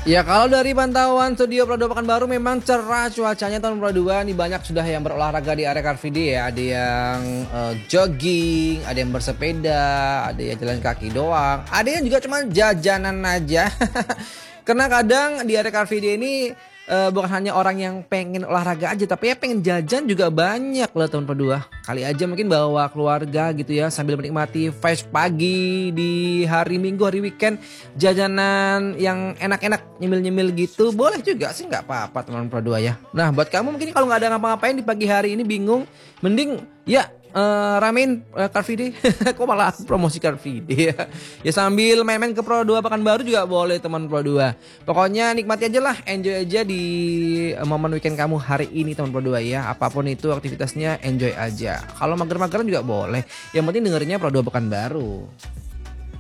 Ya kalau dari pantauan studio Pro 2 Pekanbaru memang cerah cuacanya tahun Pro 2 nih, banyak sudah yang berolahraga di area Car Free Day ya. Ada yang jogging, ada yang bersepeda, ada yang jalan kaki doang, ada yang juga cuma jajanan aja. Karena kadang di area Car Free Day ini bukan hanya orang yang pengen olahraga aja, tapi ya pengen jajan juga banyak loh tahun Pro 2. Kali aja mungkin bawa keluarga gitu ya, sambil menikmati vibes pagi di hari Minggu, hari weekend, jajanan yang enak-enak, nyemil-nyemil gitu, boleh juga sih, nggak apa-apa teman Pro 2 ya. Nah buat kamu mungkin kalau nggak ada ngapa-ngapain di pagi hari ini, bingung, mending ya ramein Car Free Day. Kok malah aku promosi Car Free Day ya. Ya sambil main-main ke Pro 2 Pekanbaru juga boleh teman Pro 2. Pokoknya nikmati aja lah, enjoy aja di momen weekend kamu hari ini teman Pro 2 ya. Apapun itu aktivitasnya, enjoy aja. Kalau mager-mageran juga boleh. Yang penting dengerinnya Pro 2 Pekanbaru.